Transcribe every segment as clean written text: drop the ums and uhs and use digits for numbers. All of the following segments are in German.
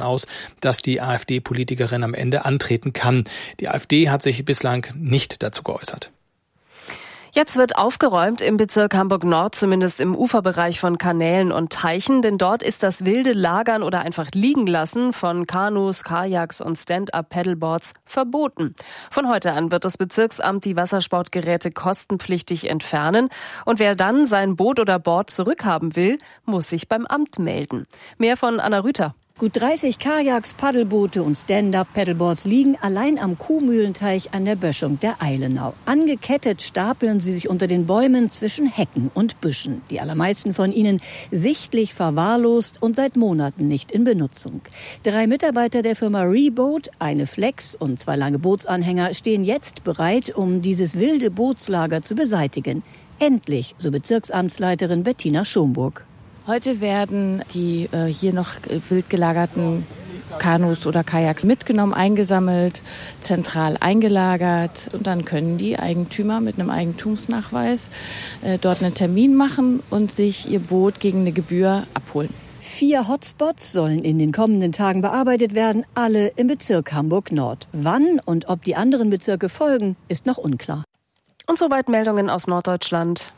aus, dass die AfD-Politikerin am Ende antreten kann. Die AfD hat sich bislang nicht dazu geäußert. Jetzt wird aufgeräumt im Bezirk Hamburg-Nord, zumindest im Uferbereich von Kanälen und Teichen, denn dort ist das wilde Lagern oder einfach liegen lassen von Kanus, Kajaks und Stand-up-Paddleboards verboten. Von heute an wird das Bezirksamt die Wassersportgeräte kostenpflichtig entfernen und wer dann sein Boot oder Board zurückhaben will, muss sich beim Amt melden. Mehr von Anna Rüther. Gut 30 Kajaks, Paddelboote und Stand-up-Paddleboards liegen allein am Kuhmühlenteich an der Böschung der Eilenau. Angekettet stapeln sie sich unter den Bäumen zwischen Hecken und Büschen. Die allermeisten von ihnen sichtlich verwahrlost und seit Monaten nicht in Benutzung. 3 Mitarbeiter der Firma Reboat, eine Flex und 2 lange Bootsanhänger stehen jetzt bereit, um dieses wilde Bootslager zu beseitigen. Endlich, so Bezirksamtsleiterin Bettina Schomburg. Heute werden die hier noch wild gelagerten Kanus oder Kajaks mitgenommen, eingesammelt, zentral eingelagert und dann können die Eigentümer mit einem Eigentumsnachweis dort einen Termin machen und sich ihr Boot gegen eine Gebühr abholen. 4 Hotspots sollen in den kommenden Tagen bearbeitet werden, alle im Bezirk Hamburg-Nord. Wann und ob die anderen Bezirke folgen, ist noch unklar. Und soweit Meldungen aus Norddeutschland.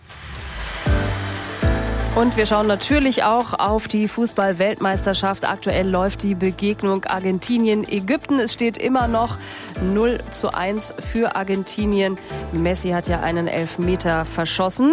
Und wir schauen natürlich auch auf die Fußball-Weltmeisterschaft. Aktuell läuft die Begegnung Argentinien-Ägypten. Es steht immer noch 0:1 für Argentinien. Messi hat ja einen Elfmeter verschossen.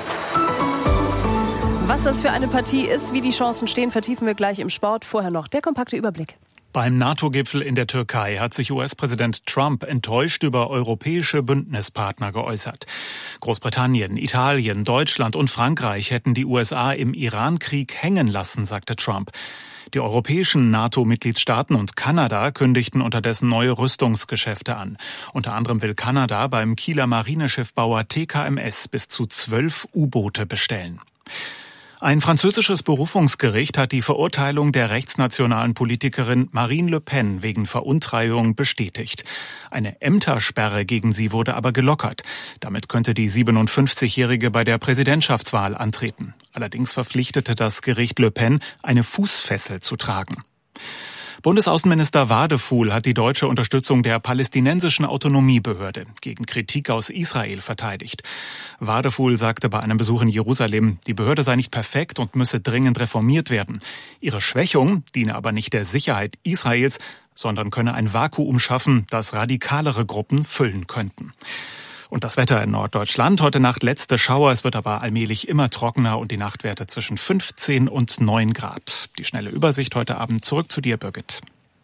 Was das für eine Partie ist, wie die Chancen stehen, vertiefen wir gleich im Sport. Vorher noch der kompakte Überblick. Beim NATO-Gipfel in der Türkei hat sich US-Präsident Trump enttäuscht über europäische Bündnispartner geäußert. Großbritannien, Italien, Deutschland und Frankreich hätten die USA im Iran-Krieg hängen lassen, sagte Trump. Die europäischen NATO-Mitgliedstaaten und Kanada kündigten unterdessen neue Rüstungsgeschäfte an. Unter anderem will Kanada beim Kieler Marineschiffbauer TKMS bis zu 12 U-Boote bestellen. Ein französisches Berufungsgericht hat die Verurteilung der rechtsnationalen Politikerin Marine Le Pen wegen Veruntreihung bestätigt. Eine Ämtersperre gegen sie wurde aber gelockert. Damit könnte die 57-Jährige bei der Präsidentschaftswahl antreten. Allerdings verpflichtete das Gericht Le Pen, eine Fußfessel zu tragen. Bundesaußenminister Wadefuhl hat die deutsche Unterstützung der palästinensischen Autonomiebehörde gegen Kritik aus Israel verteidigt. Wadefuhl sagte bei einem Besuch in Jerusalem, die Behörde sei nicht perfekt und müsse dringend reformiert werden. Ihre Schwächung diene aber nicht der Sicherheit Israels, sondern könne ein Vakuum schaffen, das radikalere Gruppen füllen könnten. Und das Wetter in Norddeutschland. Heute Nacht letzte Schauer. Es wird aber allmählich immer trockener und die Nachtwerte zwischen 15 und 9 Grad. Die schnelle Übersicht heute Abend. Zurück zu dir, Birgit.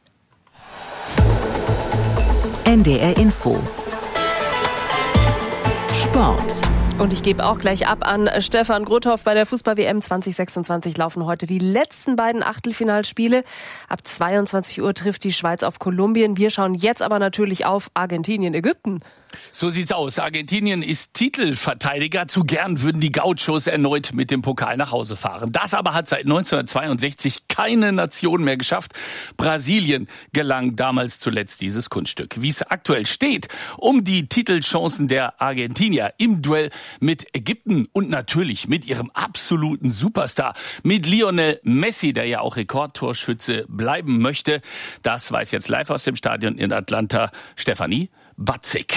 NDR Info. Sport. Und ich gebe auch gleich ab an Stefan Grothoff. Bei der Fußball-WM 2026 laufen heute die letzten beiden Achtelfinalspiele. Ab 22 Uhr trifft die Schweiz auf Kolumbien. Wir schauen jetzt aber natürlich auf Argentinien-Ägypten. So sieht's aus. Argentinien ist Titelverteidiger. Zu gern würden die Gauchos erneut mit dem Pokal nach Hause fahren. Das aber hat seit 1962 keine Nation mehr geschafft. Brasilien gelang damals zuletzt dieses Kunststück. Wie es aktuell steht, um die Titelchancen der Argentinier im Duell mit Ägypten und natürlich mit ihrem absoluten Superstar, mit Lionel Messi, der ja auch Rekordtorschütze bleiben möchte. Das weiß jetzt live aus dem Stadion in Atlanta Stefanie Batzig.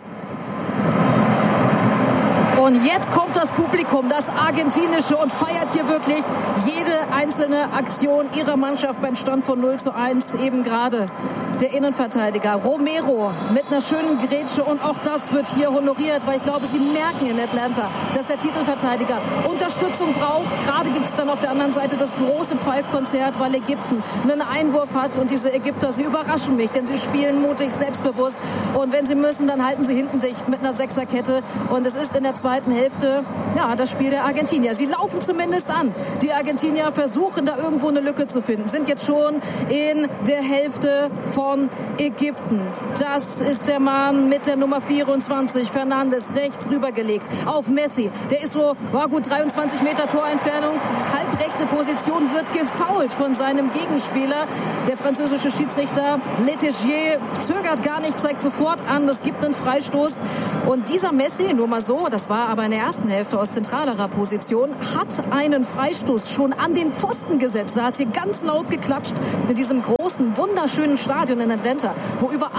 Und jetzt kommt das Publikum, das argentinische, und feiert hier wirklich jede einzelne Aktion ihrer Mannschaft beim Stand von 0:1. Eben gerade der Innenverteidiger Romero mit einer schönen Grätsche, und auch das wird hier honoriert, weil ich glaube, sie merken in Atlanta, dass der Titelverteidiger Unterstützung braucht. Gerade gibt es dann auf der anderen Seite das große Pfeifkonzert, weil Ägypten einen Einwurf hat, und diese Ägypter, sie überraschen mich, denn sie spielen mutig, selbstbewusst, und wenn sie müssen, dann halten sie hinten dicht mit einer Sechserkette, und es ist in der zweiten Hälfte, ja, das Spiel der Argentinier. Sie laufen zumindest an. Die Argentinier versuchen da irgendwo eine Lücke zu finden, sind jetzt schon in der Hälfte von Ägypten. Das ist der Mann mit der Nummer 24, Fernandes, rechts rübergelegt auf Messi. Der ist so, gut 23 Meter Torentfernung, halbrechte Position, wird gefoult von seinem Gegenspieler. Der französische Schiedsrichter Letigier zögert gar nicht, zeigt sofort an, es gibt einen Freistoß. Und dieser Messi, nur mal so, das war war aber in der ersten Hälfte aus zentralerer Position, hat einen Freistoß schon an den Pfosten gesetzt. Da hat es hier ganz laut geklatscht mit diesem großen, wunderschönen Stadion in Atlanta, wo über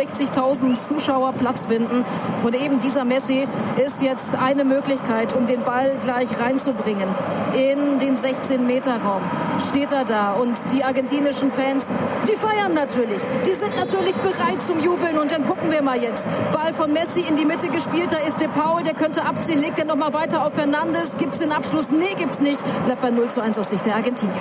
68.000 Zuschauer Platz finden. Und eben dieser Messi ist jetzt eine Möglichkeit, um den Ball gleich reinzubringen in den 16-Meter-Raum. Steht er da und die argentinischen Fans, die feiern natürlich. Die sind natürlich bereit zum Jubeln und dann gucken wir mal jetzt. Ball von Messi in die Mitte gespielt, da ist De Paul, der könnte abziehen, legt er nochmal weiter auf Fernandes. Gibt's den Abschluss? Nee, gibt's nicht. Bleibt bei 0:1 aus Sicht der Argentinier.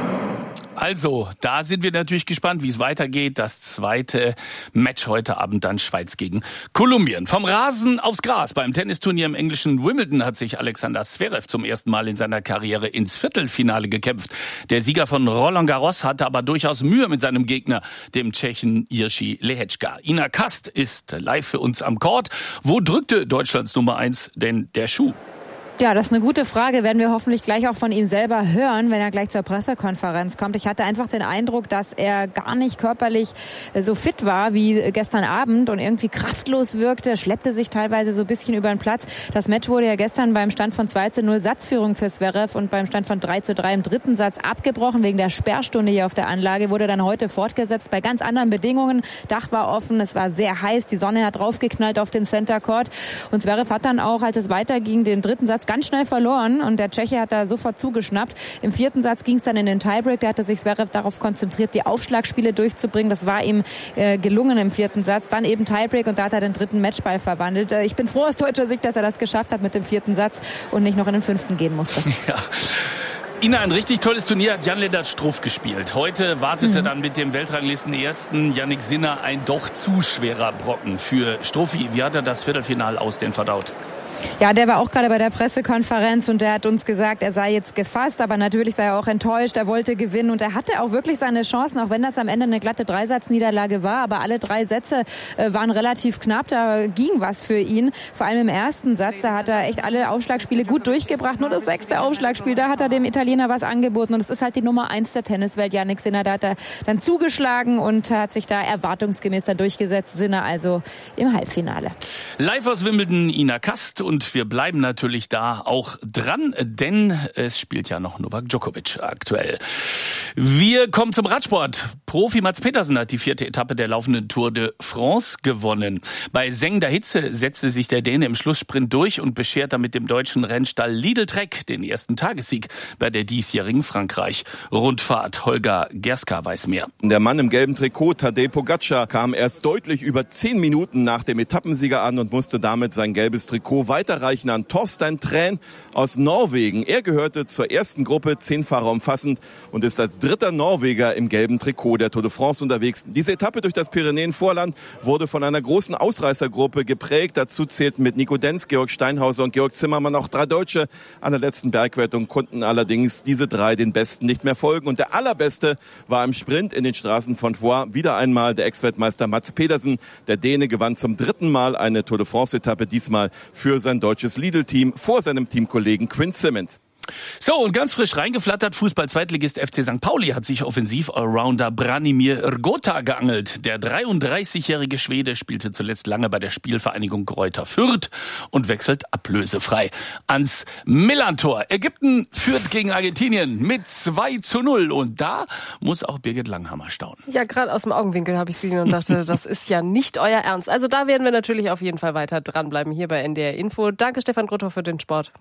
Also, da sind wir natürlich gespannt, wie es weitergeht. Das zweite Match heute Abend dann Schweiz gegen Kolumbien. Vom Rasen aufs Gras. Beim Tennisturnier im englischen Wimbledon hat sich Alexander Zverev zum ersten Mal in seiner Karriere ins Viertelfinale gekämpft. Der Sieger von Roland Garros hatte aber durchaus Mühe mit seinem Gegner, dem Tschechen Jiří Lehečka. Ina Kast ist live für uns am Court. Wo drückte Deutschlands Nummer 1 denn der Schuh? Ja, das ist eine gute Frage. Werden wir hoffentlich gleich auch von ihm selber hören, wenn er gleich zur Pressekonferenz kommt. Ich hatte einfach den Eindruck, dass er gar nicht körperlich so fit war wie gestern Abend und irgendwie kraftlos wirkte, schleppte sich teilweise so ein bisschen über den Platz. Das Match wurde ja gestern beim Stand von 2:0 Satzführung für Zverev und beim Stand von 3:3 im dritten Satz abgebrochen. Wegen der Sperrstunde hier auf der Anlage wurde dann heute fortgesetzt bei ganz anderen Bedingungen. Dach war offen, es war sehr heiß, die Sonne hat draufgeknallt auf den Center Court. Und Zverev hat dann auch, als es weiterging, den dritten Satz ganz schnell verloren und der Tscheche hat da sofort zugeschnappt. Im vierten Satz ging es dann in den Tiebreak. Da hatte sich Zverev darauf konzentriert, die Aufschlagspiele durchzubringen. Das war ihm gelungen im vierten Satz. Dann eben Tiebreak und da hat er den dritten Matchball verwandelt. Ich bin froh aus deutscher Sicht, dass er das geschafft hat mit dem vierten Satz und nicht noch in den fünften gehen musste. Ja. Ina, ein richtig tolles Turnier hat Jan-Lennart Struff gespielt. Heute wartete dann mit dem Weltranglisten-Ersten Jannik Sinner ein doch zu schwerer Brocken für Struffi. Wie hat er das Viertelfinale aus denn verdaut? Ja, der war auch gerade bei der Pressekonferenz und der hat uns gesagt, er sei jetzt gefasst, aber natürlich sei er auch enttäuscht, er wollte gewinnen und er hatte auch wirklich seine Chancen, auch wenn das am Ende eine glatte Dreisatzniederlage war, aber alle drei Sätze waren relativ knapp, da ging was für ihn, vor allem im ersten Satz, da hat er echt alle Aufschlagspiele gut durchgebracht, nur das 6. Aufschlagspiel, da hat er dem Italiener was angeboten und es ist halt die Nummer 1 der Tenniswelt, Jannik Sinner, da hat er dann zugeschlagen und hat sich da erwartungsgemäß dann durchgesetzt, Sinner also im Halbfinale. Live aus Wimbledon, Ina Kast. Und wir bleiben natürlich da auch dran, denn es spielt ja noch Novak Djokovic aktuell. Wir kommen zum Radsport. Profi Mats Pedersen hat die 4. Etappe der laufenden Tour de France gewonnen. Bei sengender Hitze setzte sich der Däne im Schlusssprint durch und beschert damit dem deutschen Rennstall Lidl Trek den ersten Tagessieg bei der diesjährigen Frankreich-Rundfahrt. Holger Gerska weiß mehr. Der Mann im gelben Trikot, Tadej Pogačar, kam erst deutlich über 10 Minuten nach dem Etappensieger an und musste damit sein gelbes Trikot weiterreichen an Torstein Træn aus Norwegen. Er gehörte zur ersten Gruppe, 10 Fahrer umfassend, und ist als dritter Norweger im gelben Trikot der Tour de France unterwegs. Diese Etappe durch das Pyrenäenvorland wurde von einer großen Ausreißergruppe geprägt. Dazu zählten mit Nico Denz, Georg Steinhauser und Georg Zimmermann auch 3 Deutsche. An der letzten Bergwertung konnten allerdings diese 3 den Besten nicht mehr folgen. Und der Allerbeste war im Sprint in den Straßen von Foix wieder einmal der Ex-Weltmeister Mats Pedersen. Der Däne gewann zum 3. Mal eine Tour de France-Etappe, diesmal für sein deutsches Lidl-Team vor seinem Teamkollegen Quinn Simmons. So, und ganz frisch reingeflattert, Fußball-Zweitligist FC St. Pauli hat sich Offensiv-Allrounder Branimir Rgota geangelt. Der 33-jährige Schwede spielte zuletzt lange bei der Spielvereinigung Greuther Fürth und wechselt ablösefrei ans Millantor. Ägypten führt gegen Argentinien mit 2:0 und da muss auch Birgit Langhammer staunen. Ja, gerade aus dem Augenwinkel habe ich es gesehen und dachte, das ist ja nicht euer Ernst. Also da werden wir natürlich auf jeden Fall weiter dranbleiben hier bei NDR Info. Danke Stefan Grothoff für den Sport.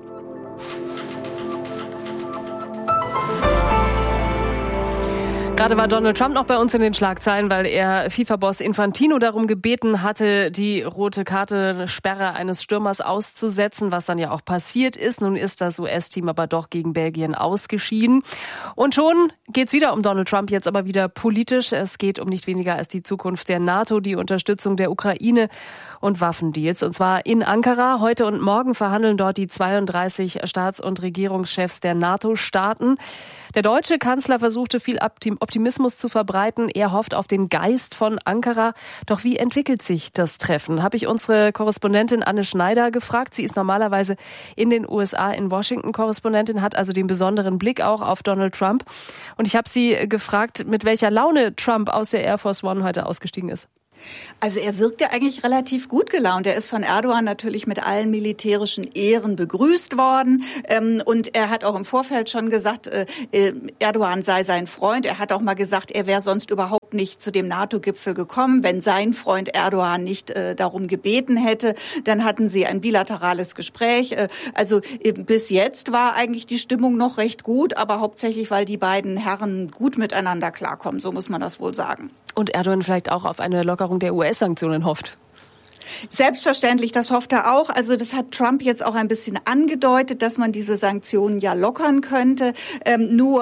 Gerade war Donald Trump noch bei uns in den Schlagzeilen, weil er FIFA-Boss Infantino darum gebeten hatte, die rote Karte-Sperre eines Stürmers auszusetzen, was dann ja auch passiert ist. Nun ist das US-Team aber doch gegen Belgien ausgeschieden. Und schon geht's wieder um Donald Trump, jetzt aber wieder politisch. Es geht um nicht weniger als die Zukunft der NATO, die Unterstützung der Ukraine und Waffendeals. Und zwar in Ankara. Heute und morgen verhandeln dort die 32 Staats- und Regierungschefs der NATO-Staaten. Der deutsche Kanzler versuchte viel Optimismus zu verbreiten. Er hofft auf den Geist von Ankara. Doch wie entwickelt sich das Treffen? Habe ich unsere Korrespondentin Anne Schneider gefragt. Sie ist normalerweise in den USA in Washington Korrespondentin, hat also den besonderen Blick auch auf Donald Trump. Und ich habe sie gefragt, mit welcher Laune Trump aus der Air Force One heute ausgestiegen ist. Also er wirkt ja eigentlich relativ gut gelaunt. Er ist von Erdogan natürlich mit allen militärischen Ehren begrüßt worden. Und er hat auch im Vorfeld schon gesagt, Erdogan sei sein Freund. Er hat auch mal gesagt, er wäre sonst überhaupt nicht zu dem NATO-Gipfel gekommen, wenn sein Freund Erdogan nicht darum gebeten hätte. Dann hatten sie ein bilaterales Gespräch. Also bis jetzt war eigentlich die Stimmung noch recht gut, aber hauptsächlich, weil die beiden Herren gut miteinander klarkommen. So muss man das wohl sagen. Und Erdogan vielleicht auch auf eine Lockerung der US-Sanktionen hofft. Selbstverständlich, das hofft er auch. Also das hat Trump jetzt auch ein bisschen angedeutet, dass man diese Sanktionen ja lockern könnte. Nur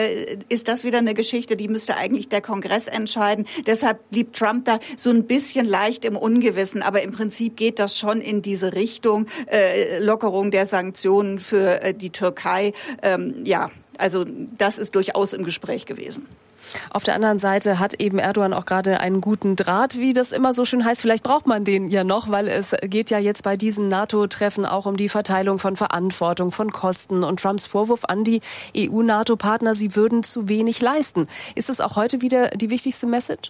ist das wieder eine Geschichte, die müsste eigentlich der Kongress entscheiden. Deshalb blieb Trump da so ein bisschen leicht im Ungewissen. Aber im Prinzip geht das schon in diese Richtung, Lockerung der Sanktionen für die Türkei. Ja, also das ist durchaus im Gespräch gewesen. Auf der anderen Seite hat eben Erdogan auch gerade einen guten Draht, wie das immer so schön heißt. Vielleicht braucht man den ja noch, weil es geht ja jetzt bei diesen NATO-Treffen auch um die Verteilung von Verantwortung, von Kosten und Trumps Vorwurf an die EU-NATO-Partner, sie würden zu wenig leisten. Ist das auch heute wieder die wichtigste Message?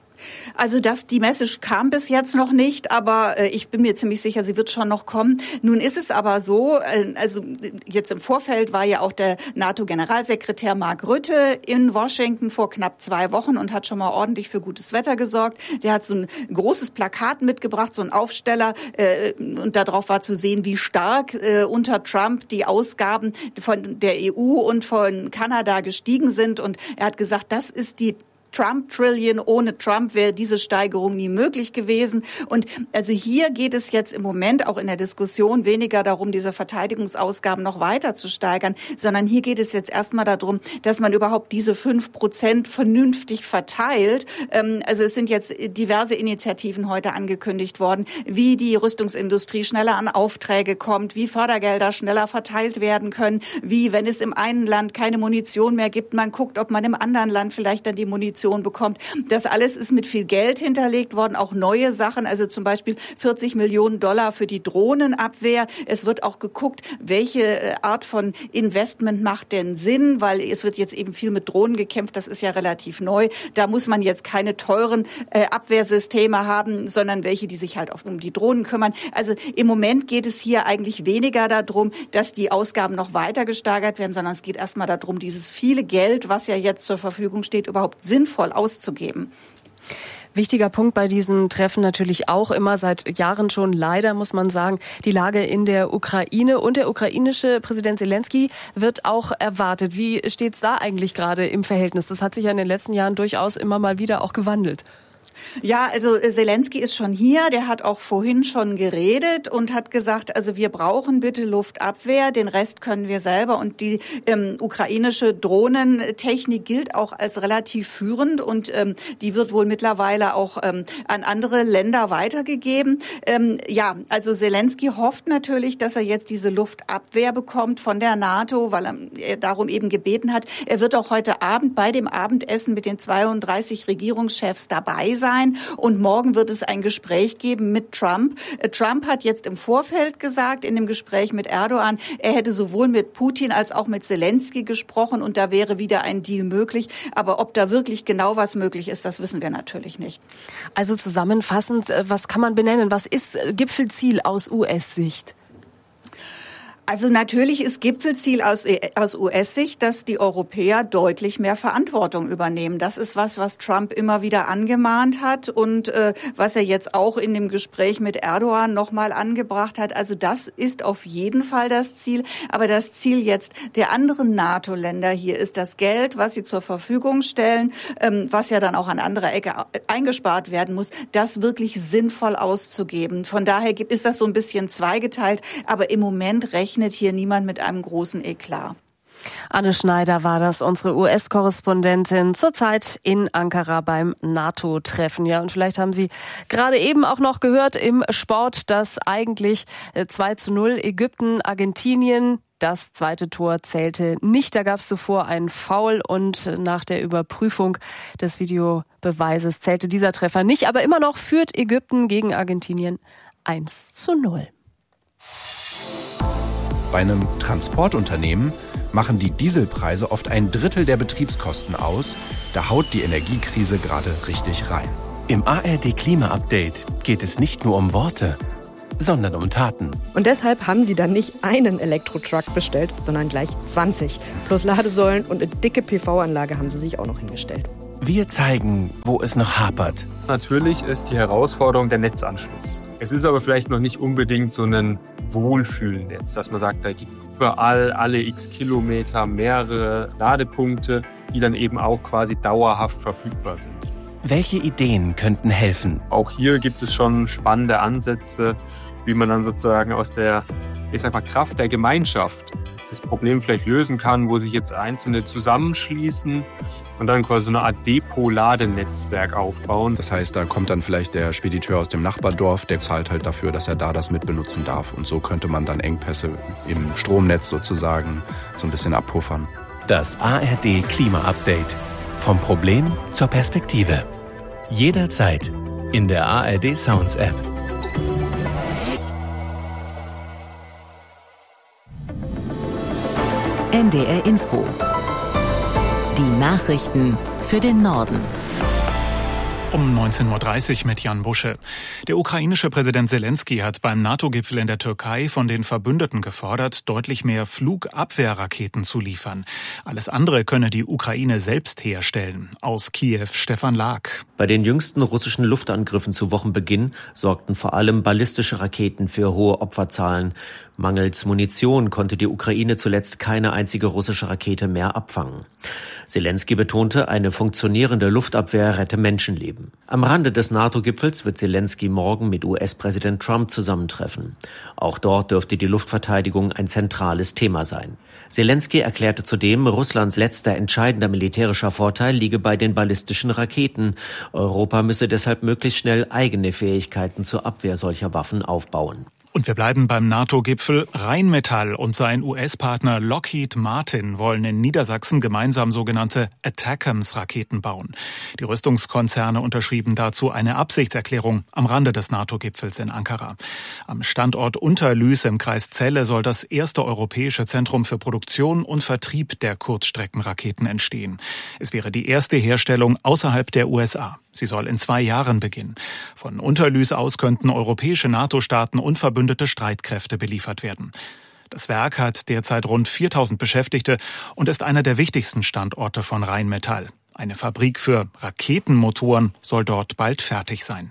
Also die Message kam bis jetzt noch nicht, aber ich bin mir ziemlich sicher, sie wird schon noch kommen. Nun ist es aber so, also jetzt im Vorfeld war ja auch der NATO-Generalsekretär Mark Rutte in Washington vor knapp 2 Wochen und hat schon mal ordentlich für gutes Wetter gesorgt. Der hat so ein großes Plakat mitgebracht, so ein Aufsteller, und darauf war zu sehen, wie stark unter Trump die Ausgaben von der EU und von Kanada gestiegen sind. Und er hat gesagt, das ist die Trump-Trillion. Ohne Trump wäre diese Steigerung nie möglich gewesen. Und also hier geht es jetzt im Moment auch in der Diskussion weniger darum, diese Verteidigungsausgaben noch weiter zu steigern, sondern hier geht es jetzt erstmal darum, dass man überhaupt diese 5% vernünftig verteilt. Also es sind jetzt diverse Initiativen heute angekündigt worden, wie die Rüstungsindustrie schneller an Aufträge kommt, wie Fördergelder schneller verteilt werden können, wie, wenn es im einen Land keine Munition mehr gibt, man guckt, ob man im anderen Land vielleicht dann die Munition bekommt. Das alles ist mit viel Geld hinterlegt worden, auch neue Sachen, also zum Beispiel $40 Millionen für die Drohnenabwehr. Es wird auch geguckt, welche Art von Investment macht denn Sinn, weil es wird jetzt eben viel mit Drohnen gekämpft, das ist ja relativ neu. Da muss man jetzt keine teuren Abwehrsysteme haben, sondern welche, die sich halt auch um die Drohnen kümmern. Also im Moment geht es hier eigentlich weniger darum, dass die Ausgaben noch weiter gesteigert werden, sondern es geht erstmal darum, dieses viele Geld, was ja jetzt zur Verfügung steht, überhaupt sinnvoll auszugeben. Wichtiger Punkt bei diesen Treffen natürlich auch immer seit Jahren schon, leider muss man sagen, die Lage in der Ukraine, und der ukrainische Präsident Selenskyj wird auch erwartet. Wie steht's da eigentlich gerade im Verhältnis? Das hat sich ja in den letzten Jahren durchaus immer mal wieder auch gewandelt. Ja, also Selenskyj ist schon hier, der hat auch vorhin schon geredet und hat gesagt, also wir brauchen bitte Luftabwehr, den Rest können wir selber, und die ukrainische Drohnentechnik gilt auch als relativ führend und die wird wohl mittlerweile auch an andere Länder weitergegeben. Ja, also Selenskyj hofft natürlich, dass er jetzt diese Luftabwehr bekommt von der NATO, weil er darum eben gebeten hat. Er wird auch heute Abend bei dem Abendessen mit den 32 Regierungschefs dabei sein. Und morgen wird es ein Gespräch geben mit Trump. Trump hat jetzt im Vorfeld gesagt, in dem Gespräch mit Erdogan, er hätte sowohl mit Putin als auch mit Selenskyj gesprochen und da wäre wieder ein Deal möglich. Aber ob da wirklich genau was möglich ist, das wissen wir natürlich nicht. Also zusammenfassend, was kann man benennen? Was ist Gipfelziel aus US-Sicht? Also natürlich ist Gipfelziel aus US-Sicht, dass die Europäer deutlich mehr Verantwortung übernehmen. Das ist was Trump immer wieder angemahnt hat und was er jetzt auch in dem Gespräch mit Erdogan nochmal angebracht hat. Also das ist auf jeden Fall das Ziel. Aber das Ziel jetzt der anderen NATO-Länder hier ist das Geld, was sie zur Verfügung stellen, was ja dann auch an anderer Ecke eingespart werden muss, das wirklich sinnvoll auszugeben. Von daher ist das so ein bisschen zweigeteilt. Aber im Moment rechnet hier niemand mit einem großen Eklat. Anne Schneider war das, unsere US-Korrespondentin, zurzeit in Ankara beim NATO-Treffen. Ja, und vielleicht haben Sie gerade eben auch noch gehört im Sport, dass eigentlich 2:0 Ägypten, Argentinien. Das zweite Tor zählte nicht. Da gab es zuvor einen Foul und nach der Überprüfung des Videobeweises zählte dieser Treffer nicht. Aber immer noch führt Ägypten gegen Argentinien 1:0. Bei einem Transportunternehmen machen die Dieselpreise oft 1/3 der Betriebskosten aus. Da haut die Energiekrise gerade richtig rein. Im ARD Klima-Update geht es nicht nur um Worte, sondern um Taten. Und deshalb haben sie dann nicht einen Elektro-Truck bestellt, sondern gleich 20. Plus Ladesäulen und eine dicke PV-Anlage haben sie sich auch noch hingestellt. Wir zeigen, wo es noch hapert. Natürlich ist die Herausforderung der Netzanschluss. Es ist aber vielleicht noch nicht unbedingt so ein Wohlfühlnetz, dass man sagt, da gibt überall alle x Kilometer mehrere Ladepunkte, die dann eben auch quasi dauerhaft verfügbar sind. Welche Ideen könnten helfen? Auch hier gibt es schon spannende Ansätze, wie man dann sozusagen aus der, Kraft der Gemeinschaft das Problem vielleicht lösen kann, wo sich jetzt Einzelne zusammenschließen und dann quasi so eine Art Depot-Ladenetzwerk aufbauen. Das heißt, da kommt dann vielleicht der Spediteur aus dem Nachbardorf, der zahlt halt dafür, dass er da das mitbenutzen darf. Und so könnte man dann Engpässe im Stromnetz sozusagen so ein bisschen abpuffern. Das ARD Klima-Update. Vom Problem zur Perspektive. Jederzeit in der ARD Sounds App. NDR Info. Die Nachrichten für den Norden. Um 19.30 Uhr mit Jan Busche. Der ukrainische Präsident Selenskyj hat beim NATO-Gipfel in der Türkei von den Verbündeten gefordert, deutlich mehr Flugabwehrraketen zu liefern. Alles andere könne die Ukraine selbst herstellen. Aus Kiew Stefan Lag. Bei den jüngsten russischen Luftangriffen zu Wochenbeginn sorgten vor allem ballistische Raketen für hohe Opferzahlen. Mangels Munition konnte die Ukraine zuletzt keine einzige russische Rakete mehr abfangen. Selenskyj betonte, eine funktionierende Luftabwehr rette Menschenleben. Am Rande des NATO-Gipfels wird Selenskyj morgen mit US-Präsident Trump zusammentreffen. Auch dort dürfte die Luftverteidigung ein zentrales Thema sein. Selenskyj erklärte zudem, Russlands letzter entscheidender militärischer Vorteil liege bei den ballistischen Raketen. Europa müsse deshalb möglichst schnell eigene Fähigkeiten zur Abwehr solcher Waffen aufbauen. Und wir bleiben beim NATO-Gipfel. Rheinmetall und sein US-Partner Lockheed Martin wollen in Niedersachsen gemeinsam sogenannte ATACMS-Raketen bauen. Die Rüstungskonzerne unterschrieben dazu eine Absichtserklärung am Rande des NATO-Gipfels in Ankara. Am Standort Unterlüß im Kreis Celle soll das erste europäische Zentrum für Produktion und Vertrieb der Kurzstreckenraketen entstehen. Es wäre die erste Herstellung außerhalb der USA. Sie soll in 2 Jahren beginnen. Von Unterlüß aus könnten europäische NATO-Staaten und verbündete Streitkräfte beliefert werden. Das Werk hat derzeit rund 4.000 Beschäftigte und ist einer der wichtigsten Standorte von Rheinmetall. Eine Fabrik für Raketenmotoren soll dort bald fertig sein.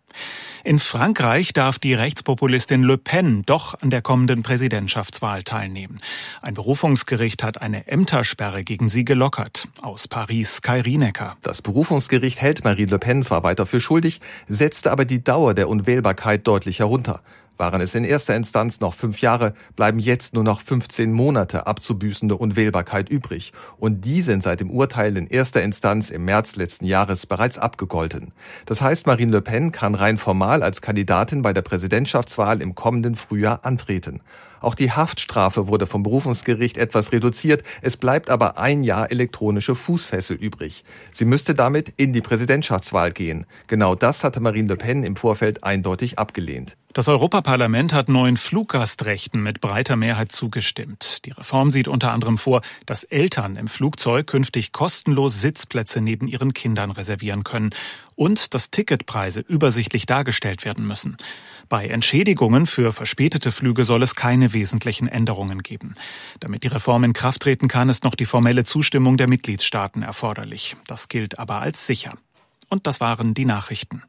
In Frankreich darf die Rechtspopulistin Le Pen doch an der kommenden Präsidentschaftswahl teilnehmen. Ein Berufungsgericht hat eine Ämtersperre gegen sie gelockert. Aus Paris Kai Rienecker. Das Berufungsgericht hält Marine Le Pen zwar weiter für schuldig, setzte aber die Dauer der Unwählbarkeit deutlich herunter. Waren es in erster Instanz noch 5 Jahre, bleiben jetzt nur noch 15 Monate abzubüßende Unwählbarkeit übrig. Und die sind seit dem Urteil in erster Instanz im März letzten Jahres bereits abgegolten. Das heißt, Marine Le Pen kann rein formal als Kandidatin bei der Präsidentschaftswahl im kommenden Frühjahr antreten. Auch die Haftstrafe wurde vom Berufungsgericht etwas reduziert. Es bleibt aber 1 Jahr elektronische Fußfessel übrig. Sie müsste damit in die Präsidentschaftswahl gehen. Genau das hatte Marine Le Pen im Vorfeld eindeutig abgelehnt. Das Europaparlament hat neuen Fluggastrechten mit breiter Mehrheit zugestimmt. Die Reform sieht unter anderem vor, dass Eltern im Flugzeug künftig kostenlos Sitzplätze neben ihren Kindern reservieren können und dass Ticketpreise übersichtlich dargestellt werden müssen. Bei Entschädigungen für verspätete Flüge soll es keine wesentlichen Änderungen geben. Damit die Reform in Kraft treten kann, ist noch die formelle Zustimmung der Mitgliedstaaten erforderlich. Das gilt aber als sicher. Und das waren die Nachrichten.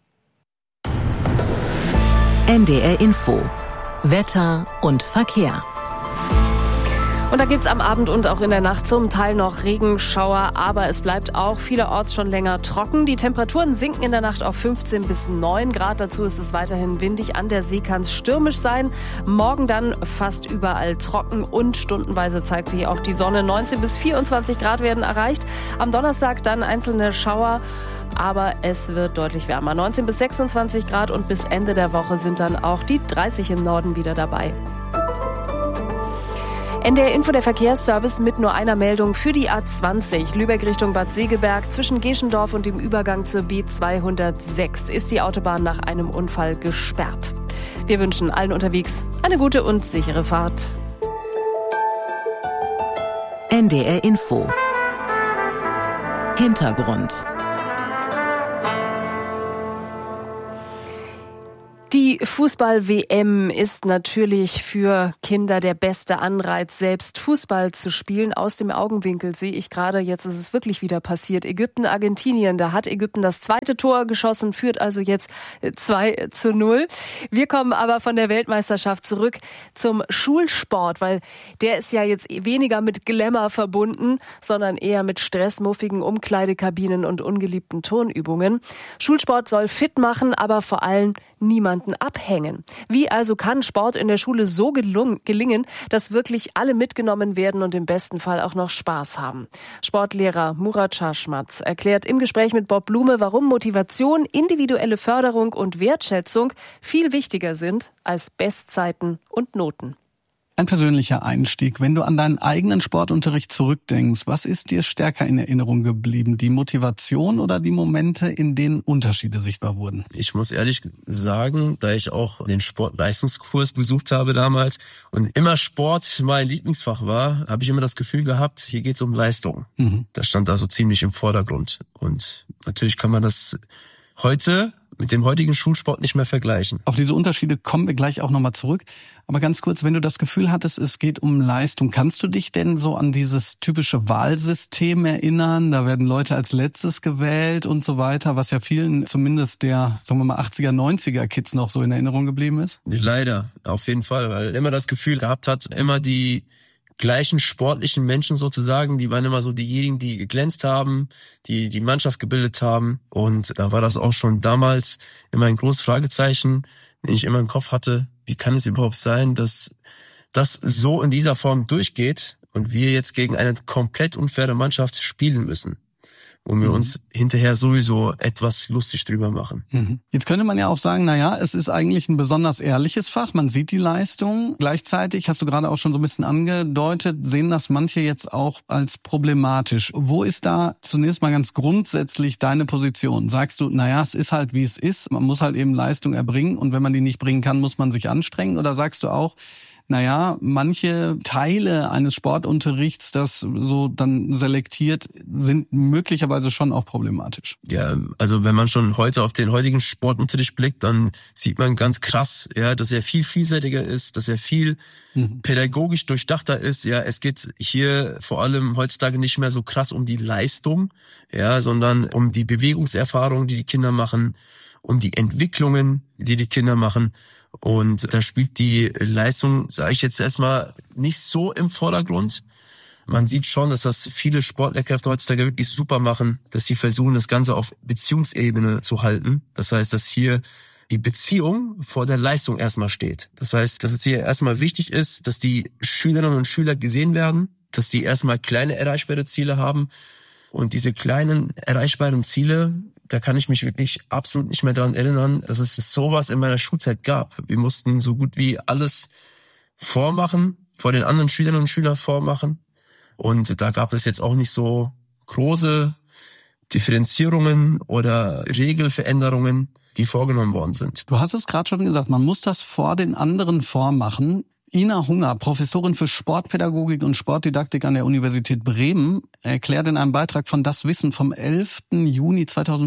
NDR Info. Wetter und Verkehr. Und da gibt's am Abend und auch in der Nacht zum Teil noch Regenschauer, aber es bleibt auch vielerorts schon länger trocken. Die Temperaturen sinken in der Nacht auf 15 bis 9 Grad. Dazu ist es weiterhin windig. An der See kann es stürmisch sein. Morgen dann fast überall trocken und stundenweise zeigt sich auch die Sonne. 19 bis 24 Grad werden erreicht. Am Donnerstag dann einzelne Schauer. Aber es wird deutlich wärmer. 19 bis 26 Grad und bis Ende der Woche sind dann auch die 30 im Norden wieder dabei. NDR Info, der Verkehrsservice mit nur einer Meldung für die A20. Lübeck Richtung Bad Segeberg. Zwischen Geschendorf und dem Übergang zur B206 ist die Autobahn nach einem Unfall gesperrt. Wir wünschen allen unterwegs eine gute und sichere Fahrt. NDR Info. Hintergrund. Die Fußball-WM ist natürlich für Kinder der beste Anreiz, selbst Fußball zu spielen. Aus dem Augenwinkel sehe ich gerade, jetzt ist es wirklich wieder passiert. Ägypten, Argentinien, da hat Ägypten das zweite Tor geschossen, führt also jetzt 2-0. Wir kommen aber von der Weltmeisterschaft zurück zum Schulsport, weil der ist ja jetzt weniger mit Glamour verbunden, sondern eher mit stressmuffigen Umkleidekabinen und ungeliebten Turnübungen. Schulsport soll fit machen, aber vor allem niemanden abhängen. Wie also kann Sport in der Schule so gelingen, dass wirklich alle mitgenommen werden und im besten Fall auch noch Spaß haben? Sportlehrer Murat Schachmatz erklärt im Gespräch mit Bob Blume, warum Motivation, individuelle Förderung und Wertschätzung viel wichtiger sind als Bestzeiten und Noten. Ein persönlicher Einstieg. Wenn du an deinen eigenen Sportunterricht zurückdenkst, was ist dir stärker in Erinnerung geblieben? Die Motivation oder die Momente, in denen Unterschiede sichtbar wurden? Ich muss ehrlich sagen, da ich auch den Sportleistungskurs besucht habe damals und immer Sport mein Lieblingsfach war, habe ich immer das Gefühl gehabt, hier geht es um Leistung. Das stand also ziemlich im Vordergrund. Und natürlich kann man das heute mit dem heutigen Schulsport nicht mehr vergleichen. Auf diese Unterschiede kommen wir gleich auch nochmal zurück. Aber ganz kurz, wenn du das Gefühl hattest, es geht um Leistung, kannst du dich denn so an dieses typische Wahlsystem erinnern? Da werden Leute als letztes gewählt und so weiter, was ja vielen zumindest der, sagen wir mal, 80er, 90er Kids noch so in Erinnerung geblieben ist? Leider, auf jeden Fall, weil immer das Gefühl gehabt hat, immer die gleichen sportlichen Menschen sozusagen, die waren immer so diejenigen, die geglänzt haben, die Mannschaft gebildet haben. Und da war das auch schon damals immer ein großes Fragezeichen, den ich immer im Kopf hatte. Wie kann es überhaupt sein, dass das so in dieser Form durchgeht und wir jetzt gegen eine komplett unfaire Mannschaft spielen müssen? Wo wir uns hinterher sowieso etwas lustig drüber machen. Jetzt könnte man ja auch sagen, es ist eigentlich ein besonders ehrliches Fach. Man sieht die Leistung. Gleichzeitig, hast du gerade auch schon so ein bisschen angedeutet, sehen das manche jetzt auch als problematisch. Wo ist da zunächst mal ganz grundsätzlich deine Position? Sagst du, es ist halt wie es ist. Man muss halt eben Leistung erbringen und wenn man die nicht bringen kann, muss man sich anstrengen? Oder sagst du auch, manche Teile eines Sportunterrichts, das so dann selektiert, sind möglicherweise schon auch problematisch. Ja, also wenn man schon heute auf den heutigen Sportunterricht blickt, dann sieht man ganz krass, dass er viel vielseitiger ist, dass er viel pädagogisch durchdachter ist. Ja, es geht hier vor allem heutzutage nicht mehr so krass um die Leistung, sondern um die Bewegungserfahrung, die Kinder machen, um die Entwicklungen, die Kinder machen. Und da spielt die Leistung, sage ich jetzt erstmal, nicht so im Vordergrund. Man sieht schon, dass das viele Sportlehrkräfte heutzutage wirklich super machen, dass sie versuchen, das Ganze auf Beziehungsebene zu halten. Das heißt, dass hier die Beziehung vor der Leistung erstmal steht. Das heißt, dass es hier erstmal wichtig ist, dass die Schülerinnen und Schüler gesehen werden, dass sie erstmal kleine erreichbare Ziele haben. Und diese kleinen erreichbaren Ziele, da kann ich mich wirklich absolut nicht mehr daran erinnern, dass es sowas in meiner Schulzeit gab. Wir mussten so gut wie alles vormachen, vor den anderen Schülerinnen und Schülern vormachen. Und da gab es jetzt auch nicht so große Differenzierungen oder Regelveränderungen, die vorgenommen worden sind. Du hast es gerade schon gesagt, man muss das vor den anderen vormachen. Ina Hunger, Professorin für Sportpädagogik und Sportdidaktik an der Universität Bremen, erklärt in einem Beitrag von Das Wissen vom 11. Juni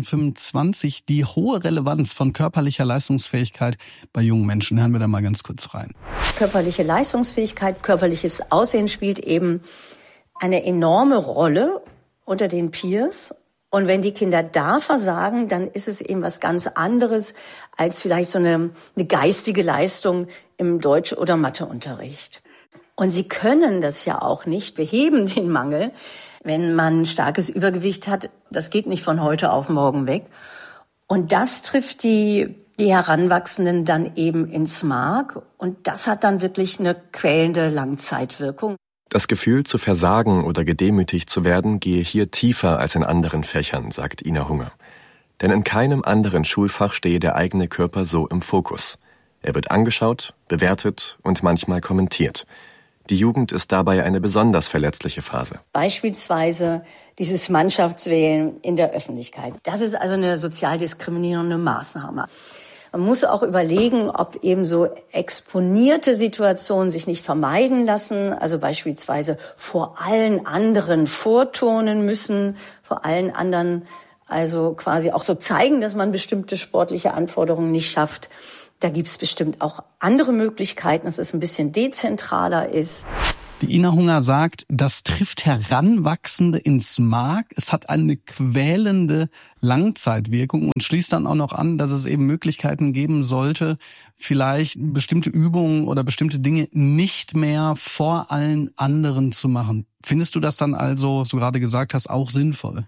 2025 die hohe Relevanz von körperlicher Leistungsfähigkeit bei jungen Menschen. Hören wir da mal ganz kurz rein. Körperliche Leistungsfähigkeit, körperliches Aussehen spielt eben eine enorme Rolle unter den Peers. Und wenn die Kinder da versagen, dann ist es eben was ganz anderes als vielleicht so eine geistige Leistung im Deutsch- oder Matheunterricht. Und sie können das ja auch nicht beheben, den Mangel, wenn man starkes Übergewicht hat. Das geht nicht von heute auf morgen weg. Und das trifft die Heranwachsenden dann eben ins Mark. Und das hat dann wirklich eine quälende Langzeitwirkung. Das Gefühl zu versagen oder gedemütigt zu werden, gehe hier tiefer als in anderen Fächern, sagt Ina Hunger. Denn in keinem anderen Schulfach stehe der eigene Körper so im Fokus. Er wird angeschaut, bewertet und manchmal kommentiert. Die Jugend ist dabei eine besonders verletzliche Phase. Beispielsweise dieses Mannschaftswählen in der Öffentlichkeit. Das ist also eine sozial diskriminierende Maßnahme. Man muss auch überlegen, ob eben so exponierte Situationen sich nicht vermeiden lassen. Also beispielsweise vor allen anderen vorturnen müssen, vor allen anderen also quasi auch so zeigen, dass man bestimmte sportliche Anforderungen nicht schafft. Da gibt's bestimmt auch andere Möglichkeiten, dass es ein bisschen dezentraler ist. Die Ina Hunger sagt, das trifft Heranwachsende ins Mark. Es hat eine quälende Langzeitwirkung und schließt dann auch noch an, dass es eben Möglichkeiten geben sollte, vielleicht bestimmte Übungen oder bestimmte Dinge nicht mehr vor allen anderen zu machen. Findest du das dann also, was du gerade gesagt hast, auch sinnvoll?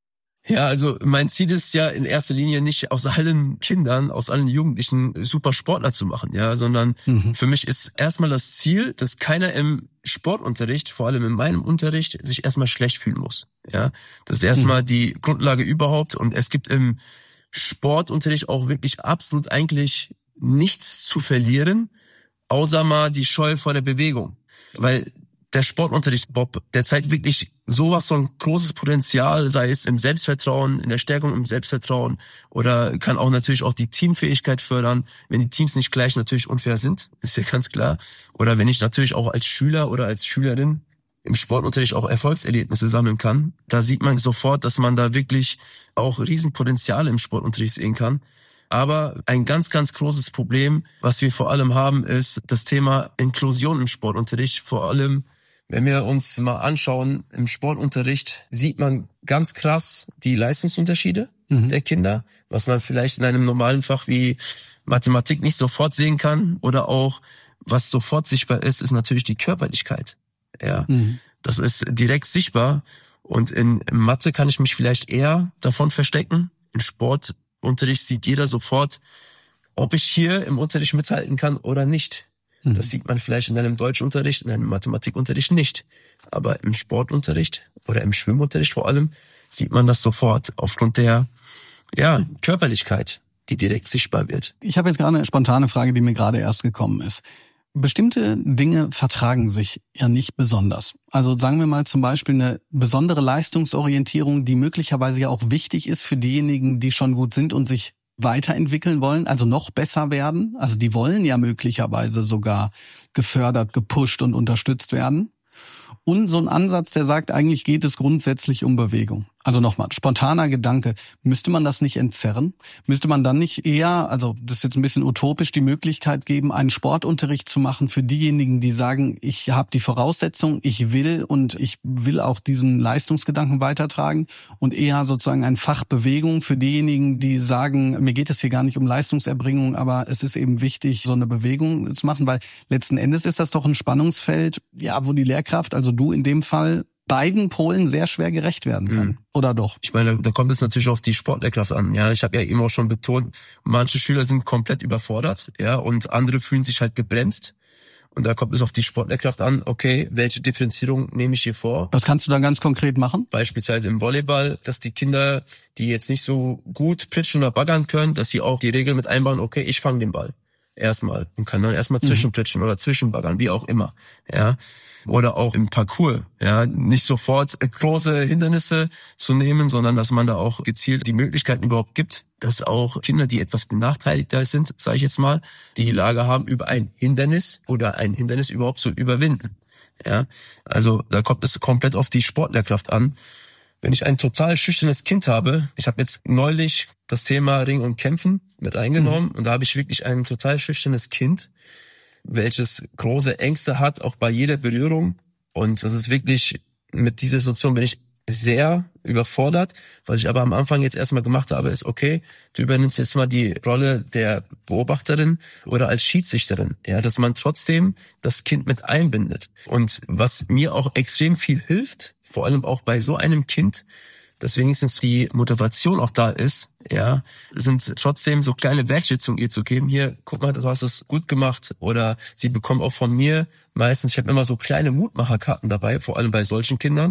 Ja, also mein Ziel ist ja in erster Linie nicht aus allen Kindern, aus allen Jugendlichen super Sportler zu machen, ja, sondern für mich ist erstmal das Ziel, dass keiner im Sportunterricht, vor allem in meinem Unterricht, sich erstmal schlecht fühlen muss, ja. Das ist erstmal die Grundlage überhaupt und es gibt im Sportunterricht auch wirklich absolut eigentlich nichts zu verlieren, außer mal die Scheu vor der Bewegung, weil der Sportunterricht, Bob, der zeigt wirklich sowas von großes Potenzial, sei es im Selbstvertrauen, in der Stärkung im Selbstvertrauen oder kann auch natürlich auch die Teamfähigkeit fördern, wenn die Teams nicht gleich natürlich unfair sind, ist ja ganz klar. Oder wenn ich natürlich auch als Schüler oder als Schülerin im Sportunterricht auch Erfolgserlebnisse sammeln kann, da sieht man sofort, dass man da wirklich auch Riesenpotenziale im Sportunterricht sehen kann. Aber ein ganz, ganz großes Problem, was wir vor allem haben, ist das Thema Inklusion im Sportunterricht. Vor allem, wenn wir uns mal anschauen, im Sportunterricht sieht man ganz krass die Leistungsunterschiede der Kinder, was man vielleicht in einem normalen Fach wie Mathematik nicht sofort sehen kann. Oder auch, was sofort sichtbar ist, ist natürlich die Körperlichkeit. Ja, das ist direkt sichtbar. Und in Mathe kann ich mich vielleicht eher davon verstecken. In Sportunterricht sieht jeder sofort, ob ich hier im Unterricht mithalten kann oder nicht. Das sieht man vielleicht in einem Deutschunterricht, in einem Mathematikunterricht nicht. Aber im Sportunterricht oder im Schwimmunterricht vor allem sieht man das sofort aufgrund der Körperlichkeit, die direkt sichtbar wird. Ich habe jetzt gerade eine spontane Frage, die mir gerade erst gekommen ist. Bestimmte Dinge vertragen sich ja nicht besonders. Also sagen wir mal zum Beispiel eine besondere Leistungsorientierung, die möglicherweise ja auch wichtig ist für diejenigen, die schon gut sind und sich weiterentwickeln wollen, also noch besser werden. Also die wollen ja möglicherweise sogar gefördert, gepusht und unterstützt werden. Und so ein Ansatz, der sagt, eigentlich geht es grundsätzlich um Bewegung. Also nochmal, spontaner Gedanke, müsste man das nicht entzerren? Müsste man dann nicht eher, also das ist jetzt ein bisschen utopisch, die Möglichkeit geben, einen Sportunterricht zu machen für diejenigen, die sagen, ich habe die Voraussetzung, ich will auch diesen Leistungsgedanken weitertragen und eher sozusagen ein Fach Bewegung für diejenigen, die sagen, mir geht es hier gar nicht um Leistungserbringung, aber es ist eben wichtig, so eine Bewegung zu machen, weil letzten Endes ist das doch ein Spannungsfeld, ja, wo die Lehrkraft, also du in dem Fall, beiden Polen sehr schwer gerecht werden kann. Oder doch? Ich meine, da kommt es natürlich auf die Sportlehrkraft an. Ja, ich habe ja eben auch schon betont, manche Schüler sind komplett überfordert, ja, und andere fühlen sich halt gebremst. Und da kommt es auf die Sportlehrkraft an, okay, welche Differenzierung nehme ich hier vor? Was kannst du da ganz konkret machen? Beispielsweise im Volleyball, dass die Kinder, die jetzt nicht so gut pitchen oder baggern können, dass sie auch die Regel mit einbauen, okay, ich fange den Ball erstmal und kann dann erstmal zwischenpitchen oder zwischenbaggern, wie auch immer, ja. Oder auch im Parcours, ja, nicht sofort große Hindernisse zu nehmen, sondern dass man da auch gezielt die Möglichkeiten überhaupt gibt, dass auch Kinder, die etwas benachteiligter sind, sage ich jetzt mal, die Lage haben, über ein Hindernis oder ein Hindernis überhaupt zu überwinden. Ja, also da kommt es komplett auf die Sportlehrkraft an. Wenn ich ein total schüchternes Kind habe, ich habe jetzt neulich das Thema Ringen und Kämpfen mit reingenommen und da habe ich wirklich ein total schüchternes Kind, welches große Ängste hat, auch bei jeder Berührung. Und das ist wirklich, mit dieser Situation bin ich sehr überfordert. Was ich aber am Anfang jetzt erstmal gemacht habe, ist, okay, du übernimmst jetzt mal die Rolle der Beobachterin oder als Schiedsrichterin, ja, dass man trotzdem das Kind mit einbindet. Und was mir auch extrem viel hilft, vor allem auch bei so einem Kind, dass wenigstens die Motivation auch da ist, ja, sind trotzdem so kleine Wertschätzungen ihr zu geben. Hier, guck mal, du hast es gut gemacht. Oder sie bekommen auch von mir meistens, ich habe immer so kleine Mutmacherkarten dabei, vor allem bei solchen Kindern,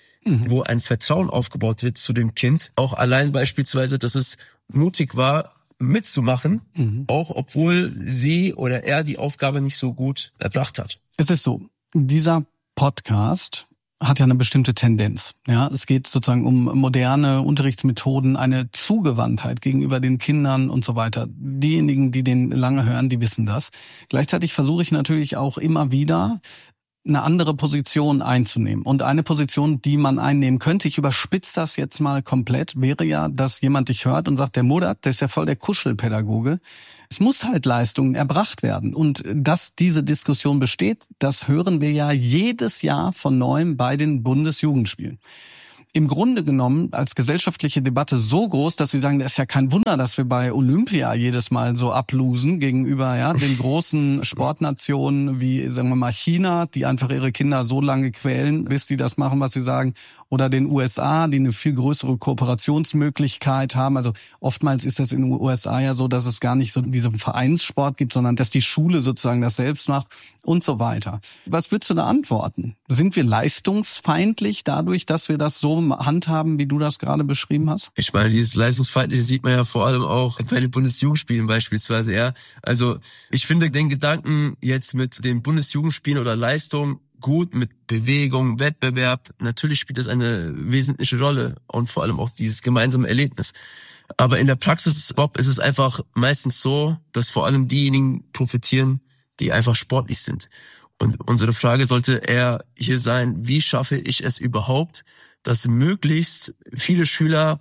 wo ein Vertrauen aufgebaut wird zu dem Kind. Auch allein beispielsweise, dass es mutig war, mitzumachen, auch obwohl sie oder er die Aufgabe nicht so gut erbracht hat. Es ist so, dieser Podcast hat ja eine bestimmte Tendenz. Ja, es geht sozusagen um moderne Unterrichtsmethoden, eine Zugewandtheit gegenüber den Kindern und so weiter. Diejenigen, die den lange hören, die wissen das. Gleichzeitig versuche ich natürlich auch immer wieder, eine andere Position einzunehmen. Und eine Position, die man einnehmen könnte, ich überspitze das jetzt mal komplett, wäre ja, dass jemand dich hört und sagt, der Murat, der ist ja voll der Kuschelpädagoge. Es muss halt Leistungen erbracht werden. Und dass diese Diskussion besteht, das hören wir ja jedes Jahr von Neuem bei den Bundesjugendspielen. Im Grunde genommen als gesellschaftliche Debatte so groß, dass sie sagen, das ist ja kein Wunder, dass wir bei Olympia jedes Mal so ablosen gegenüber den großen Sportnationen wie, sagen wir mal, China, die einfach ihre Kinder so lange quälen, bis die das machen, was sie sagen, oder den USA, die eine viel größere Kooperationsmöglichkeit haben. Also oftmals ist das in den USA ja so, dass es gar nicht so diesen Vereinssport gibt, sondern dass die Schule sozusagen das selbst macht und so weiter. Was würdest du da antworten? Sind wir leistungsfeindlich dadurch, dass wir das so handhaben, wie du das gerade beschrieben hast? Ich meine, dieses Leistungsfeindliche sieht man ja vor allem auch bei den Bundesjugendspielen beispielsweise, ja. Also ich finde den Gedanken jetzt mit den Bundesjugendspielen oder Leistung gut, mit Bewegung, Wettbewerb, natürlich spielt das eine wesentliche Rolle und vor allem auch dieses gemeinsame Erlebnis. Aber in der Praxis, Bob, ist es einfach meistens so, dass vor allem diejenigen profitieren, die einfach sportlich sind. Und unsere Frage sollte eher hier sein, wie schaffe ich es überhaupt, dass möglichst viele Schüler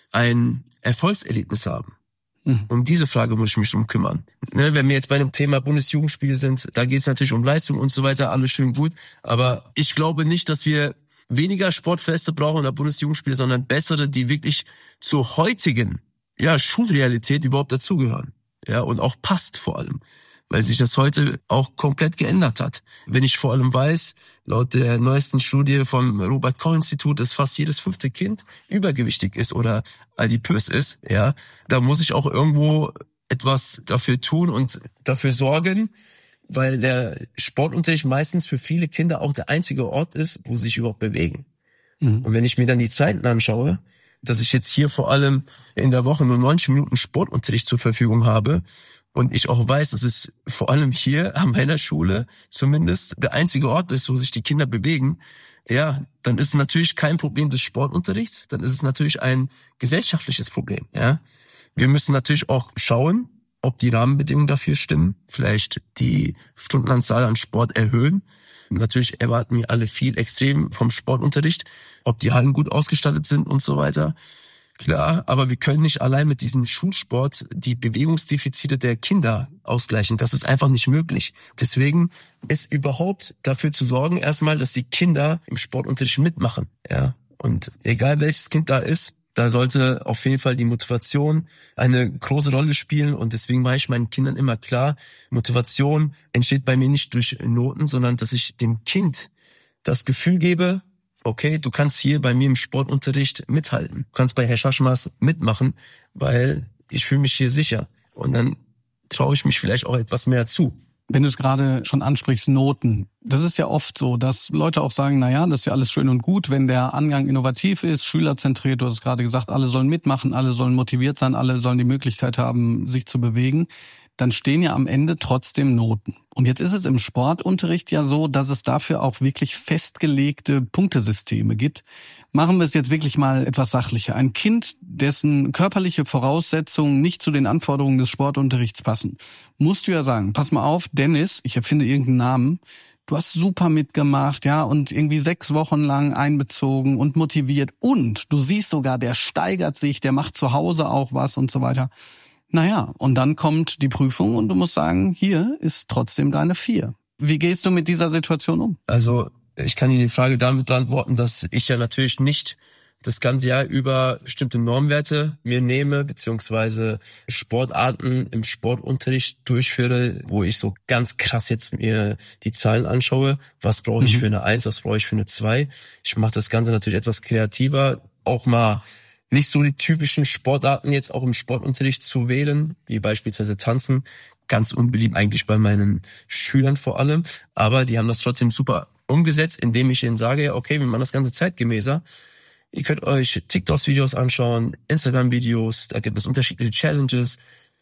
ein Erfolgserlebnis haben? Um diese Frage muss ich mich drum kümmern. Wenn wir jetzt bei dem Thema Bundesjugendspiele sind, da geht es natürlich um Leistung und so weiter, alles schön gut. Aber ich glaube nicht, dass wir weniger Sportfeste brauchen oder Bundesjugendspiele, sondern bessere, die wirklich zur heutigen Schulrealität überhaupt dazugehören. Ja, und auch passt vor allem, weil sich das heute auch komplett geändert hat. Wenn ich vor allem weiß, laut der neuesten Studie vom Robert-Koch-Institut, dass fast jedes 5. Kind übergewichtig ist oder adipös ist, ja, da muss ich auch irgendwo etwas dafür tun und dafür sorgen, weil der Sportunterricht meistens für viele Kinder auch der einzige Ort ist, wo sie sich überhaupt bewegen. Und wenn ich mir dann die Zeiten anschaue, dass ich jetzt hier vor allem in der Woche nur 90 Minuten Sportunterricht zur Verfügung habe, und ich auch weiß, dass es vor allem hier an meiner Schule zumindest der einzige Ort ist, wo sich die Kinder bewegen, ja, dann ist es natürlich kein Problem des Sportunterrichts, dann ist es natürlich ein gesellschaftliches Problem, ja. Wir müssen natürlich auch schauen, ob die Rahmenbedingungen dafür stimmen, vielleicht die Stundenanzahl an Sport erhöhen. Natürlich erwarten wir alle viel extrem vom Sportunterricht, ob die Hallen gut ausgestattet sind und so weiter. Klar, aber wir können nicht allein mit diesem Schulsport die Bewegungsdefizite der Kinder ausgleichen. Das ist einfach nicht möglich. Deswegen ist überhaupt dafür zu sorgen, erstmal, dass die Kinder im Sportunterricht mitmachen. Ja, und egal welches Kind da ist, da sollte auf jeden Fall die Motivation eine große Rolle spielen. Und deswegen mache ich meinen Kindern immer klar, Motivation entsteht bei mir nicht durch Noten, sondern dass ich dem Kind das Gefühl gebe, okay, du kannst hier bei mir im Sportunterricht mithalten. Du kannst bei Herr Schaschmas mitmachen, weil ich fühle mich hier sicher. Und dann traue ich mich vielleicht auch etwas mehr zu. Wenn du es gerade schon ansprichst, Noten. Das ist ja oft so, dass Leute auch sagen, naja, das ist ja alles schön und gut, wenn der Angang innovativ ist, schülerzentriert, du hast es gerade gesagt, alle sollen mitmachen, alle sollen motiviert sein, alle sollen die Möglichkeit haben, sich zu bewegen. Dann stehen ja am Ende trotzdem Noten. Und jetzt ist es im Sportunterricht ja so, dass es dafür auch wirklich festgelegte Punktesysteme gibt. Machen wir es jetzt wirklich mal etwas sachlicher. Ein Kind, dessen körperliche Voraussetzungen nicht zu den Anforderungen des Sportunterrichts passen, musst du ja sagen, pass mal auf, Dennis, ich erfinde irgendeinen Namen, du hast super mitgemacht, ja, und irgendwie 6 Wochen lang einbezogen und motiviert. Und du siehst sogar, der steigert sich, der macht zu Hause auch was und so weiter. Naja, und dann kommt die Prüfung und du musst sagen, hier ist trotzdem deine 4. Wie gehst du mit dieser Situation um? Also ich kann Ihnen die Frage damit beantworten, dass ich ja natürlich nicht das ganze Jahr über bestimmte Normwerte mir nehme, beziehungsweise Sportarten im Sportunterricht durchführe, wo ich so ganz krass jetzt mir die Zahlen anschaue. Was brauche ich für eine 1, was brauche ich für eine 2? Ich mache das Ganze natürlich etwas kreativer, auch mal nicht so die typischen Sportarten jetzt auch im Sportunterricht zu wählen, wie beispielsweise Tanzen. Ganz unbeliebt eigentlich bei meinen Schülern vor allem. Aber die haben das trotzdem super umgesetzt, indem ich ihnen sage, okay, wir machen das Ganze zeitgemäßer. Ihr könnt euch TikTok-Videos anschauen, Instagram-Videos, da gibt es unterschiedliche Challenges.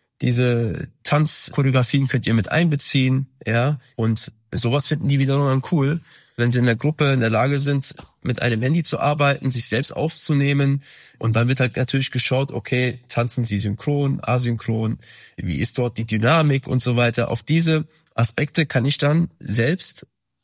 Diese Tanzchoreografien könnt ihr mit einbeziehen, ja. Und sowas finden die wiederum dann cool, wenn sie in der Gruppe in der Lage sind, mit einem Handy zu arbeiten, sich selbst aufzunehmen. Und dann wird halt natürlich geschaut, okay, tanzen sie synchron, asynchron, wie ist dort die Dynamik und so weiter. Auf diese Aspekte kann ich dann selbst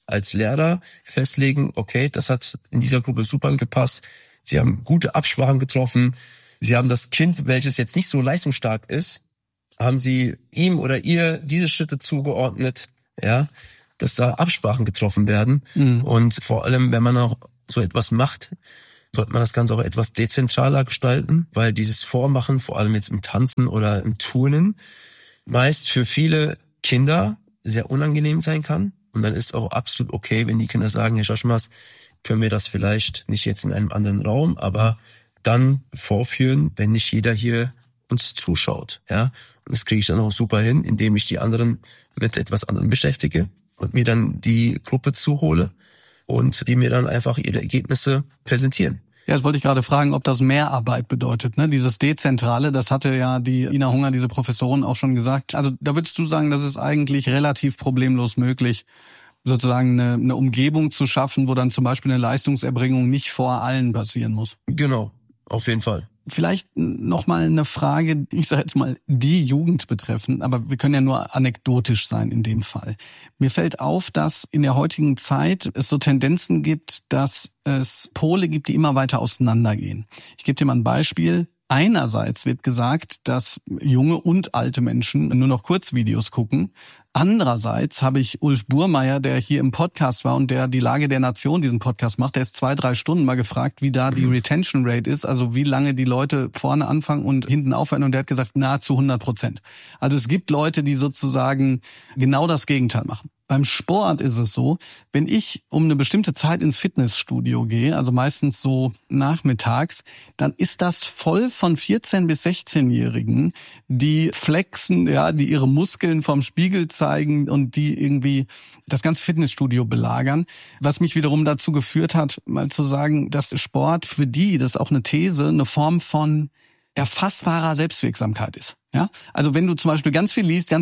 als Lehrer festlegen, okay, das hat in dieser Gruppe super gepasst. Sie haben gute Absprachen getroffen. Sie haben das Kind, welches jetzt nicht so leistungsstark ist, haben Sie ihm oder ihr diese Schritte zugeordnet, ja, dass da Absprachen getroffen werden. Und vor allem, wenn man auch so etwas macht, sollte man das Ganze auch etwas dezentraler gestalten, weil dieses Vormachen, vor allem jetzt im Tanzen oder im Turnen, meist für viele Kinder sehr unangenehm sein kann. Und dann ist auch absolut okay, wenn die Kinder sagen, Herr Schaschmas, können wir das vielleicht nicht jetzt in einem anderen Raum, aber dann vorführen, wenn nicht jeder hier uns zuschaut. Ja, und das kriege ich dann auch super hin, indem ich die anderen mit etwas anderem beschäftige und mir dann die Gruppe zuhole und die mir dann einfach ihre Ergebnisse präsentieren. Ja, das wollte ich gerade fragen, ob das Mehrarbeit bedeutet, ne? Dieses Dezentrale, das hatte ja die Ina Hunger, diese Professorin, auch schon gesagt. Also da würdest du sagen, das ist eigentlich relativ problemlos möglich, sozusagen eine Umgebung zu schaffen, wo dann zum Beispiel eine Leistungserbringung nicht vor allen passieren muss. Genau, auf jeden Fall. Vielleicht nochmal eine Frage, ich sage jetzt mal, die Jugend betreffen, aber wir können ja nur anekdotisch sein in dem Fall. Mir fällt auf, dass in der heutigen Zeit es so Tendenzen gibt, dass es Pole gibt, die immer weiter auseinandergehen. Ich gebe dir mal ein Beispiel. Einerseits wird gesagt, dass junge und alte Menschen nur noch Kurzvideos gucken. Andererseits habe ich Ulf Burmeier, der hier im Podcast war und der die Lage der Nation diesen Podcast macht, der ist 2-3 Stunden mal gefragt, wie da die Retention Rate ist, also wie lange die Leute vorne anfangen und hinten aufhören, und der hat gesagt, nahezu 100%. Also es gibt Leute, die sozusagen genau das Gegenteil machen. Beim Sport ist es so, wenn ich um eine bestimmte Zeit ins Fitnessstudio gehe, also meistens so nachmittags, dann ist das voll von 14- bis 16-Jährigen, die flexen, ja, die ihre Muskeln vom Spiegel zeigen und die irgendwie das ganze Fitnessstudio belagern. Was mich wiederum dazu geführt hat, mal zu sagen, dass Sport für die, das ist auch eine These, eine Form von erfassbarer Selbstwirksamkeit ist. Ja, also wenn du zum Beispiel ganz viel liest,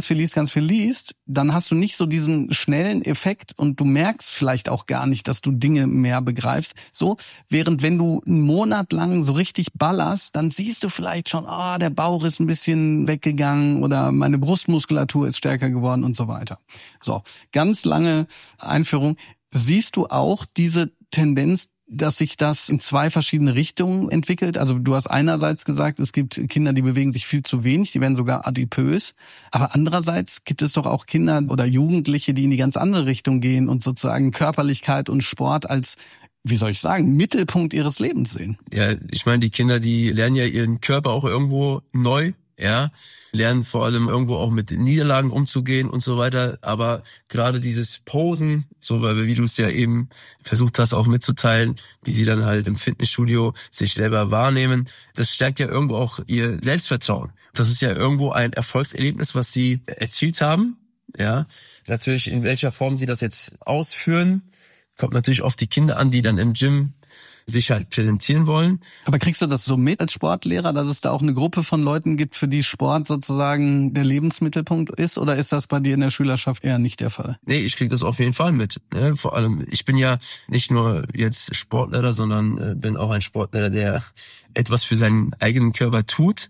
dann hast du nicht so diesen schnellen Effekt und du merkst vielleicht auch gar nicht, dass du Dinge mehr begreifst. So, während wenn du einen Monat lang so richtig ballerst, dann siehst du vielleicht schon, der Bauch ist ein bisschen weggegangen oder meine Brustmuskulatur ist stärker geworden und so weiter. So, ganz lange Einführung. Siehst du auch diese Tendenz, dass sich das in 2 verschiedene Richtungen entwickelt? Also du hast einerseits gesagt, es gibt Kinder, die bewegen sich viel zu wenig, die werden sogar adipös. Aber andererseits gibt es doch auch Kinder oder Jugendliche, die in die ganz andere Richtung gehen und sozusagen Körperlichkeit und Sport als, wie soll ich sagen, Mittelpunkt ihres Lebens sehen. Ja, ich meine, die Kinder, die lernen ja ihren Körper auch irgendwo neu, ja, lernen vor allem irgendwo auch mit Niederlagen umzugehen und so weiter. Aber gerade dieses Posen, so weil wie du es ja eben versucht hast auch mitzuteilen, wie sie dann halt im Fitnessstudio sich selber wahrnehmen, das stärkt ja irgendwo auch ihr Selbstvertrauen. Das ist ja irgendwo ein Erfolgserlebnis, was sie erzielt haben. Ja, natürlich in welcher Form sie das jetzt ausführen, kommt natürlich auf die Kinder an, die dann im Gym sich halt präsentieren wollen. Aber kriegst du das so mit als Sportlehrer, dass es da auch eine Gruppe von Leuten gibt, für die Sport sozusagen der Lebensmittelpunkt ist? Oder ist das bei dir in der Schülerschaft eher nicht der Fall? Nee, ich krieg das auf jeden Fall mit. Ne? Vor allem, ich bin ja nicht nur jetzt Sportlehrer, sondern bin auch ein Sportlehrer, der etwas für seinen eigenen Körper tut.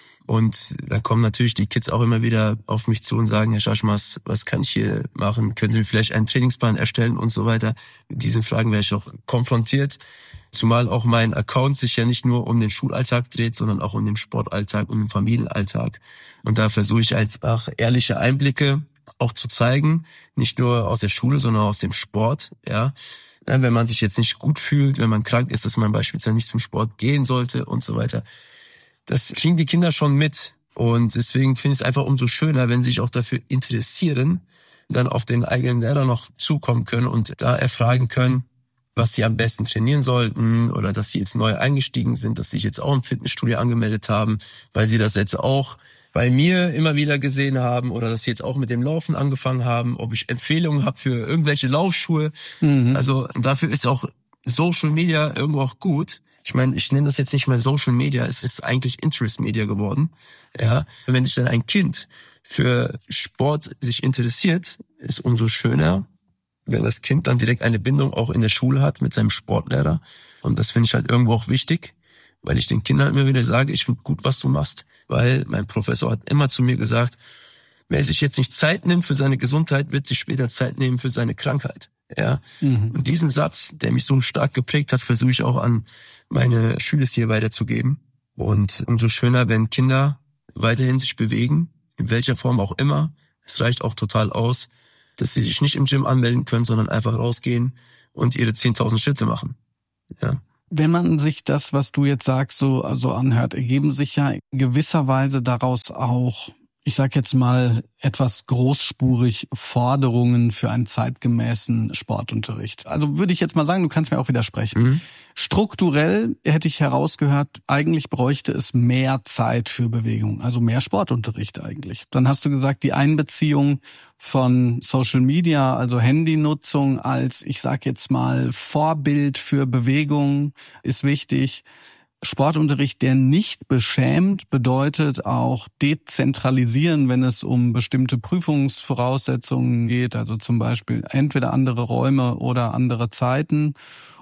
Und da kommen natürlich die Kids auch immer wieder auf mich zu und sagen, Herr Schaschmas, was kann ich hier machen? Können Sie mir vielleicht einen Trainingsplan erstellen und so weiter? Mit diesen Fragen werde ich auch konfrontiert. Zumal auch mein Account sich ja nicht nur um den Schulalltag dreht, sondern auch um den Sportalltag und den Familienalltag. Und da versuche ich einfach ehrliche Einblicke auch zu zeigen, nicht nur aus der Schule, sondern aus dem Sport. Ja, wenn man sich jetzt nicht gut fühlt, wenn man krank ist, dass man beispielsweise nicht zum Sport gehen sollte und so weiter. Das kriegen die Kinder schon mit. Und deswegen finde ich es einfach umso schöner, wenn sie sich auch dafür interessieren, dann auf den eigenen Lehrer noch zukommen können und da erfragen können, was sie am besten trainieren sollten oder dass sie jetzt neu eingestiegen sind, dass sie sich jetzt auch im Fitnessstudio angemeldet haben, weil sie das jetzt auch bei mir immer wieder gesehen haben oder dass sie jetzt auch mit dem Laufen angefangen haben, ob ich Empfehlungen habe für irgendwelche Laufschuhe. Also dafür ist auch Social Media irgendwo auch gut. Ich meine, ich nenne das jetzt nicht mehr Social Media, es ist eigentlich Interest Media geworden. Ja, wenn sich dann ein Kind für Sport sich interessiert, ist umso schöner, wenn das Kind dann direkt eine Bindung auch in der Schule hat mit seinem Sportlehrer. Und das finde ich halt irgendwo auch wichtig, weil ich den Kindern immer wieder sage, ich finde gut, was du machst. Weil mein Professor hat immer zu mir gesagt, wer sich jetzt nicht Zeit nimmt für seine Gesundheit, wird sich später Zeit nehmen für seine Krankheit. Ja. Und diesen Satz, der mich so stark geprägt hat, versuche ich auch an meine Schüler hier weiterzugeben. Und umso schöner, wenn Kinder weiterhin sich bewegen, in welcher Form auch immer. Es reicht auch total aus, dass sie sich nicht im Gym anmelden können, sondern einfach rausgehen und ihre 10.000 Schritte machen. Ja. Wenn man sich das, was du jetzt sagst, so anhört, ergeben sich ja gewisserweise daraus auch, ich sag jetzt mal, etwas großspurig Forderungen für einen zeitgemäßen Sportunterricht. Also würde ich jetzt mal sagen, du kannst mir auch widersprechen. Strukturell hätte ich herausgehört, eigentlich bräuchte es mehr Zeit für Bewegung, also mehr Sportunterricht eigentlich. Dann hast du gesagt, die Einbeziehung von Social Media, also Handynutzung als, ich sag jetzt mal, Vorbild für Bewegung ist wichtig. Sportunterricht, der nicht beschämt, bedeutet auch dezentralisieren, wenn es um bestimmte Prüfungsvoraussetzungen geht, also zum Beispiel entweder andere Räume oder andere Zeiten.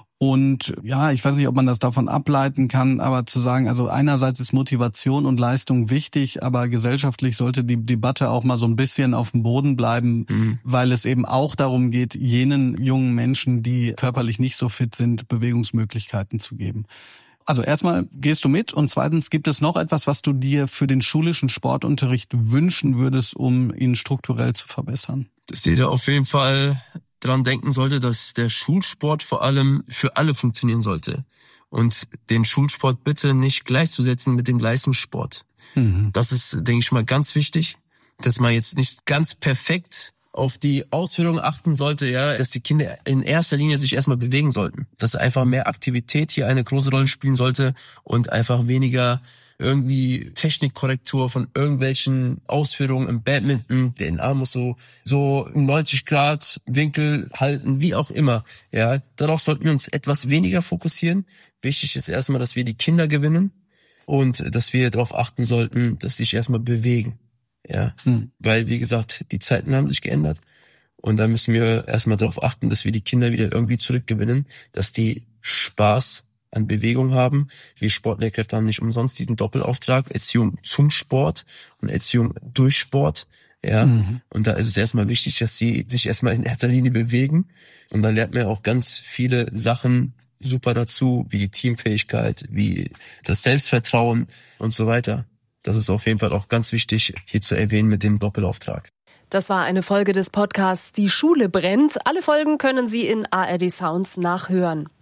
Und ja, ich weiß nicht, ob man das davon ableiten kann, aber zu sagen, also einerseits ist Motivation und Leistung wichtig, aber gesellschaftlich sollte die Debatte auch mal so ein bisschen auf dem Boden bleiben, weil es eben auch darum geht, jenen jungen Menschen, die körperlich nicht so fit sind, Bewegungsmöglichkeiten zu geben. Also erstmal gehst du mit und zweitens gibt es noch etwas, was du dir für den schulischen Sportunterricht wünschen würdest, um ihn strukturell zu verbessern? Dass jeder auf jeden Fall dran denken sollte, dass der Schulsport vor allem für alle funktionieren sollte und den Schulsport bitte nicht gleichzusetzen mit dem Leistungssport. Das ist, denke ich mal, ganz wichtig, dass man jetzt nicht ganz perfekt auf die Ausführung achten sollte, ja, dass die Kinder in erster Linie sich erstmal bewegen sollten. Dass einfach mehr Aktivität hier eine große Rolle spielen sollte und einfach weniger irgendwie Technikkorrektur von irgendwelchen Ausführungen im Badminton, den Arm muss so 90 Grad Winkel halten, wie auch immer. Ja, darauf sollten wir uns etwas weniger fokussieren. Wichtig ist erstmal, dass wir die Kinder gewinnen und dass wir darauf achten sollten, dass sie sich erstmal bewegen. Ja, weil, wie gesagt, die Zeiten haben sich geändert und da müssen wir erstmal darauf achten, dass wir die Kinder wieder irgendwie zurückgewinnen, dass die Spaß an Bewegung haben. Wir Sportlehrkräfte haben nicht umsonst diesen Doppelauftrag, Erziehung zum Sport und Erziehung durch Sport. Ja, und da ist es erstmal wichtig, dass sie sich erstmal in erster Linie bewegen und da lernt man auch ganz viele Sachen super dazu, wie die Teamfähigkeit, wie das Selbstvertrauen und so weiter. Das ist auf jeden Fall auch ganz wichtig, hier zu erwähnen mit dem Doppelauftrag. Das war eine Folge des Podcasts Die Schule brennt. Alle Folgen können Sie in ARD Sounds nachhören.